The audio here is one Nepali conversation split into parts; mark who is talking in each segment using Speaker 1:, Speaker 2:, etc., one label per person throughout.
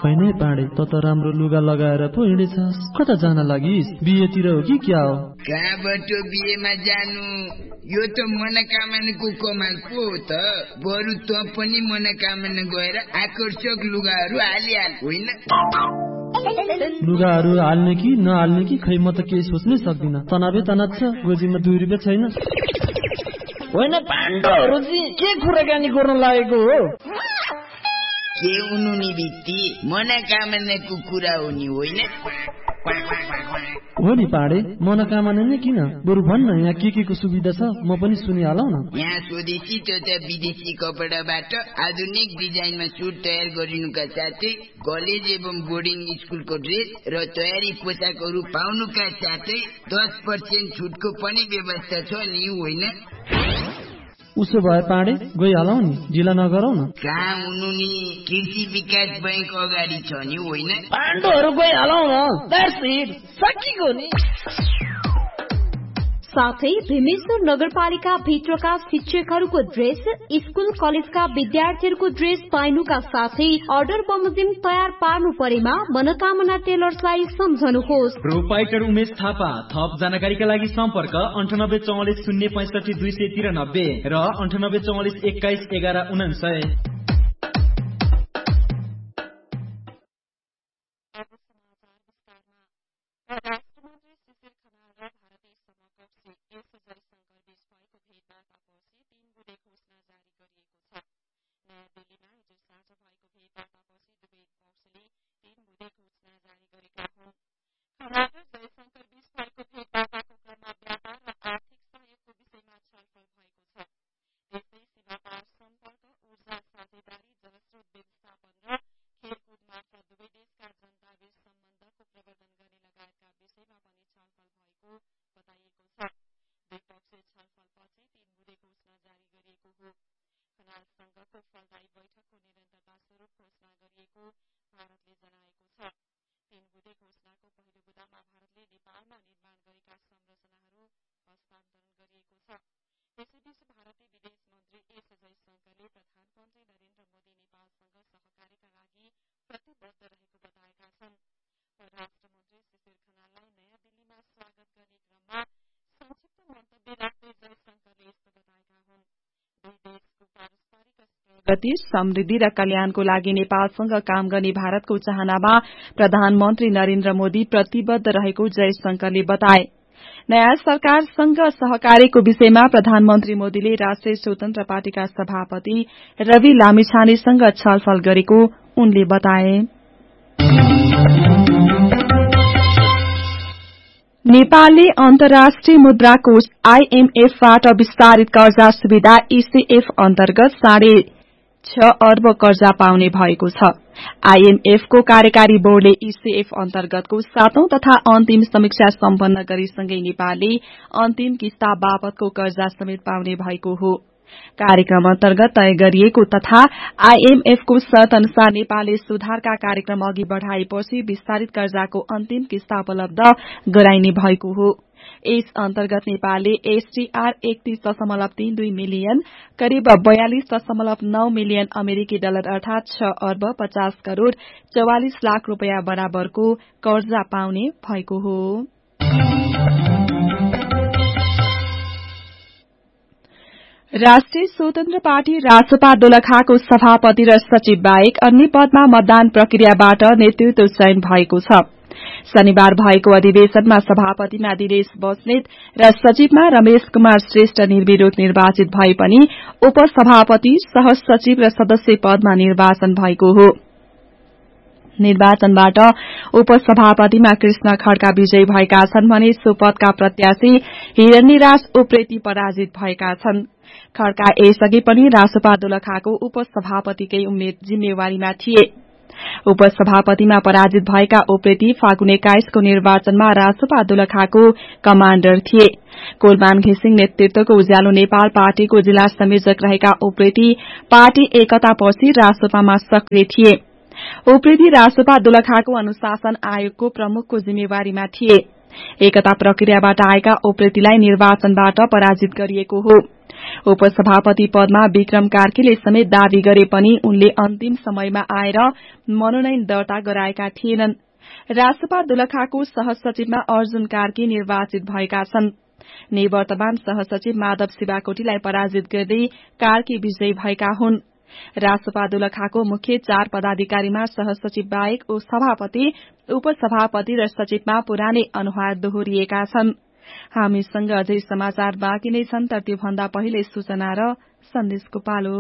Speaker 1: हैनै पाडे त राम्रो लुगा लगाएर पो हिँडेछस्। कता जान लागिस्? बिहेतिर हो कि क्या हो?
Speaker 2: कहाँबाट बिहेमा जानु? यो त मनोकामनाको कमाल पो हो त। बरु त पनि मनोकामना गएर आकर्षक लुगाहरू हालिहाल होइन?
Speaker 1: लुगाहरू हाल्ने कि नहाल्ने कि खै म त केही सोच्नै सक्दिन। तनावै तनाव छ। गोजीमा 2 रुपियाँ छैन।
Speaker 3: होइन पाण्डवहरू के कुराकानी गर्न लागेको हो?
Speaker 2: के हुनु नि भित्ती, मनोकामनाको कुरा हो नि होइन?
Speaker 1: हो नि पाडे, मनोकामना नै किन? बरु भन्न यहाँ के को सुविधा छ, म पनि सुनिहालौ न।
Speaker 2: यहाँ स्वदेशी तथा विदेशी कपडाबाट आधुनिक डिजाइनमा सुट तयार गरिनुका साथै कलेज एवं बोर्डिङ स्कुलको ड्रेस र तयारी पोसाकहरू पाउनुका साथै 10% छुटको पनि व्यवस्था छ नि होइन?
Speaker 1: उसो भए पाडे गइहालौ नि, ढिला नगरौ न।
Speaker 2: कहाँ हुनु नि, कृषि विकास बैंक अगाडि छ नि होइन?
Speaker 3: पाण्डवहरू गइहालौ न, द्याट्स इट, सकिगयो नि।
Speaker 4: साथै भीमेश्वर नगरपालिका भित्रका शिक्षकहरूको ड्रेस, स्कुल कलेजका विद्यार्थीहरूको ड्रेस पाइनुका साथै अर्डर बमोजिम तयार पार्नु परेमा मनोकामना टेलर्सलाई सम्झनुहोस्।
Speaker 5: प्रोपाइटर उमेश थापा। थप जानकारीका लागि सम्पर्क 9844 065 293 र 9844 21 11 99।
Speaker 6: प्रगति, समृद्धि र कल्याणको लागि नेपालसँग काम गर्ने भारतको चाहनामा प्रधानमन्त्री नरेन्द्र मोदी प्रतिबद्ध रहेको जयशंकरले बताए। नयाँ सरकारसँग सहकारीको विषयमा प्रधानमन्त्री मोदीले राष्ट्रिय स्वतन्त्र पार्टीका सभापति रवि लामिछानेसँग छलफल गरेको उनले बताए। नेपालले अन्तर्राष्ट्रिय मुद्रा कोष IMF-बाट विस्तारित कर्जा सुविधा ECF अन्तर्गत 6.5 अर्ब कर्जा पाउने भएको छ। IMF को कार्यकारी बोर्डले ECF अन्तर्गतको 7औं तथा अन्तिम समीक्षा सम्पन्न गरेसँगै नेपालले अन्तिम किस्ता बापतको कर्जा समेत पाउने भएको हो। कार्यक्रम अन्तर्गत तय गरिएको तथा IMF को शर्त अनुसार नेपालले सुधारका कार्यक्रम अघि बढ़ाएपछि विस्तारित कर्जाको अन्तिम किस्ता उपलब्ध गराइने भएको हो। यस अन्तर्गत नेपालले SDR 31.32 मिलियन, करिब 42.9 मिलियन अमेरिकी डलर अर्थात 6 अर्ब 50 करोड़ 44 लाख रूपैयाँ बराबरको कर्जा पाउने भएको हो। राष्ट्रिय स्वतन्त्र पार्टी रासपा दोलखाको सभापति र सचिव बाहेक अन्य पदमा मतदान प्रक्रियाबाट नेतृत्व चयन भएको छ। शनिबार भएको अधिवेशनमा सभापतिमा दिनेश बस्नेत र सचिवमा रमेश कुमार श्रेष्ठ निर्विरोध निर्वाचित भए पनि उपसभापति, सहसचिव र सदस्य पदमा निर्वाचन भएको हो। निर्वाचनबाट उपसभापतिमा कृष्ण खड्का विजयी भएका छन् भने सो पदका प्रत्याशी हिरण्यराज उप्रेती पराजित भएका छन्। खड्का यसअघि पनि रासपा दोलखाको उपसभापतिकै जिम्मेवारीमा थिए। उपसभापतिमा पराजित भएका उप्रेती फागुन 21 को निर्वाचनमा रासपा दोलखाको कमाण्डर थिए। कोलमान घिसिङ नेतृत्वको उज्यालो नेपाल पार्टीको जिल्ला संयोजक रहेका उप्रेती पार्टी एकतापछि रासपामा सक्रिय थिए। उप्रेती रासपा दोलखाको अनुशासन आयोगको प्रमुखको जिम्मेवारीमा थिए। एकता प्रक्रियाबाट आएका उप्रेतीलाई निर्वाचनबाट पराजित गरिएको हो। उपसभापति पदमा विक्रम कार्कीले समेत दावी गरे पनि उनले अन्तिम समयमा आएर मनोनयन दर्ता गराएका थिएनन्। रासपा दोलखाको सहसचिवमा अर्जुन कार्की निर्वाचित भएका छन्। निवर्तमान सहसचिव माधव शिवाकोटीलाई पराजित गर्दै कार्की विजयी भएका हुन्। रासपा दोलखाको मुख्य 4 पदाधिकारीमा सहसचिव बाहेक सभापति, उपसभापति र सचिवमा पुरानै अनुहार दोहोरिएका छन्। हामीसँग अझै समाचार बाँकी नै छन्, तर त्योभन्दा पहिले सूचना र सन्देशको पालो।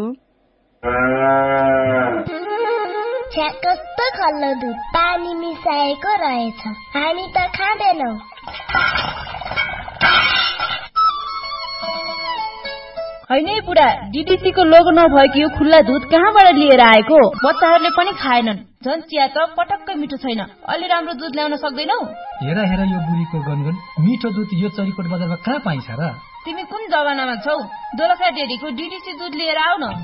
Speaker 7: कस्तो खल्लो दुध पानी मिसाएको रहेछ, हामी त खाँदैनौ।
Speaker 8: हैन बुढा, डीडीसीको लोगो नभएको यो खुल्ला दुध कहाँबाट लिएर आएको? बच्चाहरूले पनि खाएनन्। झन् चिया त पटक्कै मिठो छैन। अलि राम्रो दुध ल्याउन सक्दैनौ?
Speaker 9: हेर यो बुढीको गनगन, मिठो दुध यो चरीकोट बजारमा कहाँ पाइन्छ र?
Speaker 8: तिमी कुन जमानामा छौ? दोलखा डेरीको डीडीसी दुध लिएर आऊ न।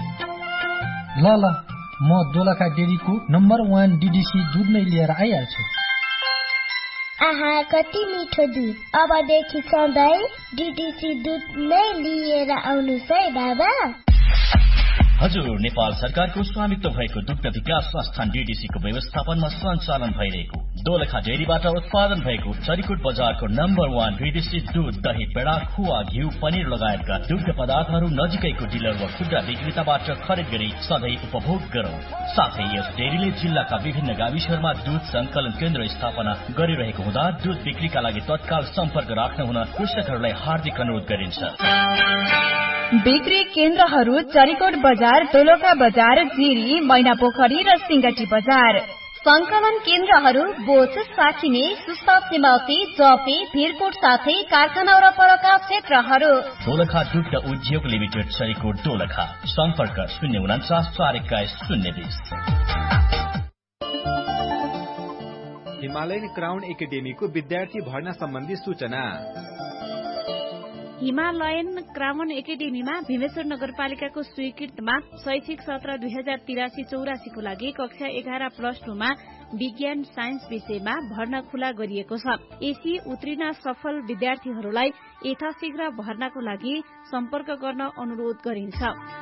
Speaker 9: ल म दोलखा डेरीको नम्बर 1 डीडीसी दुध नै लिएर आइहाल्छु।
Speaker 7: आहा, कति मिठो दुध। अबदेखि सधैँ डीडीसी दुध नै लिएर आउनुस् है बाबा।
Speaker 10: हजुर, नेपाल सरकारको स्वामित्व भएको दुग्ध विकास संस्थान डीडीसीको व्यवस्थापनमा सञ्चालन भइरहेको दोलखा डेरीबाट उत्पादन भएको चरीकोट बजारको नम्बर 1 डीडीसी दूध, दही, पेडा, खुवा, घिउ, पनिर लगायतका दुग्ध पदार्थहरू नजिकैको डिलर वा खुद्रा विक्रेताबाट खरिद गरी सधैँ उपभोग गरौं। साथै यस डेरीले जिल्लाका विभिन्न गाविसहरूमा दूध संकलन केन्द्र स्थापना गरिरहेको हुँदा दूध बिक्रीका लागि तत्काल सम्पर्क राख्न हुन कृषकहरूलाई हार्दिक अनुरोध गरिन्छ।
Speaker 11: बिक्री केन्द्रहरू चरीकोट बजार, दोलखा बजार, जिरी, मैनापोखरी र सिंगटी बजार।
Speaker 4: संकलन केन्द्रहरू बोच, साखिने, सुस्ता, सिमौती, जपे, भिरकोट साथै कारखाना र परका क्षेत्रहरू।
Speaker 10: दोलखा दुग्ध उद्योग लिमिटेड, चरीकोट, दोलखा। सम्पर्क 049 421 020।
Speaker 12: हिमालयन क्राउन एकाडेमीको विद्यार्थी भर्ना सम्बन्धी सूचना।
Speaker 13: हिमालयन क्राउन एकाडेमीमा भीमेश्वर नगरपालिकाको स्वीकृतमा शैक्षिक सत्र 2083-84 को लागि कक्षा 11+2 मा विज्ञान साइन्स विषयमा भर्ना खुला गरिएको छ। एसी उत्तीर्ण सफल विद्यार्थीहरूलाई यथाशीघ्र भर्नाको लागि सम्पर्क गर्न अनुरोध गरिन्छ।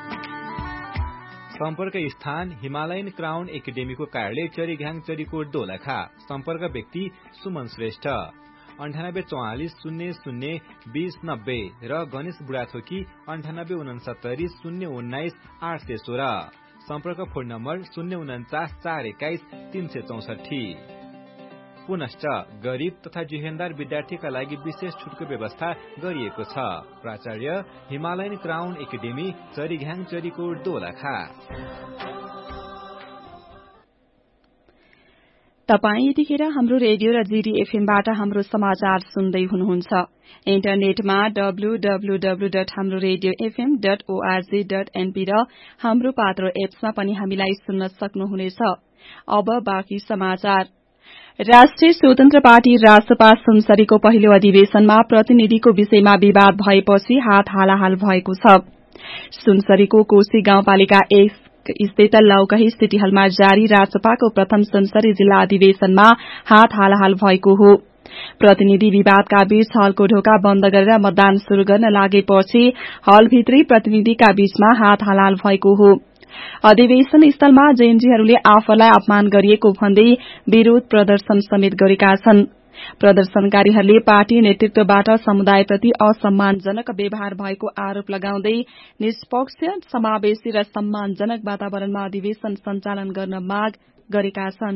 Speaker 12: सम्पर्क स्थान हिमालयन क्राउन एकाडेमीको कार्यालय चरीघाङ, चरीकोट, दोलखा। सम्पर्क व्यक्ति सुमन श्रेष्ठ 9844 00 2090 र गणेश बुढाथोकी 9869 019 816। सम्पर्क फोन नम्बर 049 421 364। पुनश्च गरीब तथा जिहेन्दार विद्यार्थीका लागि विशेष छुटको व्यवस्था गरिएको छ। प्राचार्य Himalayan crown academy, चरीघाङ, Charikot, Dolakha.
Speaker 6: तपाई यतिखेर हाम्रो रेडियो र जीडी एफएमबाट हाम्रो समाचार सुन्दै हुनुहुन्छ। इन्टरनेटमा www.hamroradiofm.org.np र हाम्रो पात्रो एप्समा पनि हामीलाई सुन्न सक्नुहुनेछ। अब बाँकी समाचार। राष्ट्रिय स्वतन्त्र पार्टी रासपा सुनसरीको पहिलो अधिवेशनमा प्रतिनिधिको विषयमा विवाद भएपछि हात हालाहाल भएको छ। सुनसरीको कोशी गाउँपालिका 1 स्थित लौकही सिटी हलमा जारी रासपाको प्रथम सुनसरी जिल्ला अधिवेशनमा हात हालाहाल भएको हो। प्रतिनिधि विवादका बीच हलको ढोका बन्द गरेर मतदान शुरू गर्न लागेपछि हलभित्री प्रतिनिधिका बीचमा हात हालाहाल भएको हो। अधिवेशन स्थलमा जेएनजीहरूले आफूलाई अपमान गरिएको भन्दै विरोध प्रदर्शन समेत गरेका छन्। प्रदर्शनकारीहरूले पार्टी नेतृत्वबाट समुदायप्रति असम्मानजनक व्यवहार भएको आरोप लगाउँदै निष्पक्ष, समावेशी र सम्मानजनक वातावरणमा अधिवेशन सञ्चालन गर्न माग गरेका छन्।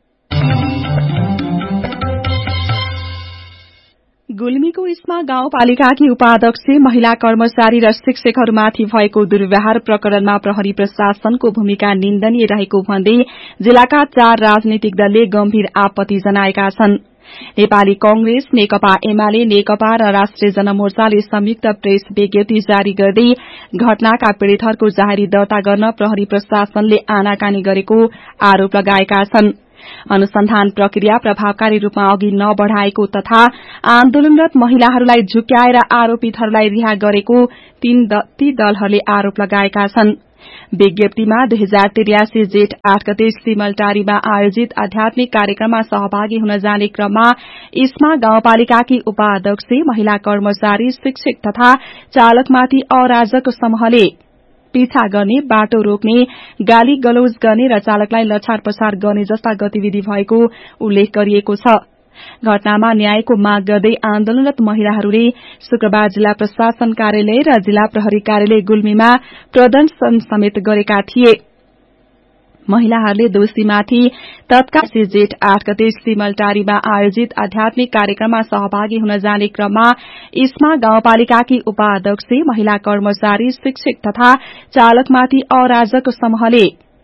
Speaker 6: गुल्मीको इस्मा गाउँपालिकाकी उपाध्यक्ष, महिला कर्मचारी र शिक्षकहरूमाथि भएको दुर्व्यवहार प्रकरणमा प्रहरी प्रशासनको भूमिका निन्दनीय रहेको भन्दै जिल्लाका 4 राजनीतिक दलले गम्भीर आपत्ति जनाएका छन्। नेपाली कांग्रेस, नेकपा एमाले, नेकपा र राष्ट्रिय जनमोर्चाले संयुक्त प्रेस विज्ञप्ति जारी गर्दै घटनाका पीड़ितहरूको जाहेरी दर्ता गर्न प्रहरी प्रशासनले आनाकानी गरेको आरोप लगाएका छन्। अनुसन्धान प्रक्रिया प्रभावकारी रूपमा अघि नबढ़ाएको तथा आन्दोलनरत महिलाहरूलाई झुक्याएर आरोपितहरूलाई रिहा गरेको ती दलहरूले आरोप लगाएका छन्। विज्ञप्तिमा 2083 जेठ 8 गते सिमलटारीमा आयोजित आध्यात्मिक कार्यक्रममा सहभागी हुन जाने क्रममा इस्मा गाउँपालिकाकी उपाध्यक्ष महिला कर्मचारी शिक्षक तथा चालकमाथि अराजक समूहले पीछा गर्ने बाटो रोक्ने गाली गलौज गर्ने र चालकलाई लछार पछार गर्ने जस्ता गतिविधि भएको उल्लेख गरिएको छ। घटनामा न्यायको माग गर्दै आन्दोलनरत महिलाहरूले शुक्रबार जिल्ला प्रशासन कार्यालय र जिल्ला प्रहरी कार्यालय गुल्मीमा प्रदर्शन समेत गरेका थिए। महिलाहरूले दोषीमाथि तत्काल जेठ 8 गते सिमलटारीमा आयोजित आध्यात्मिक कार्यक्रममा सहभागी हुन जाने क्रममा इस्मा गाउँपालिकाकी उपाध्यक्ष महिला कर्मचारी शिक्षक तथा चालकमाथि अराजक समूहले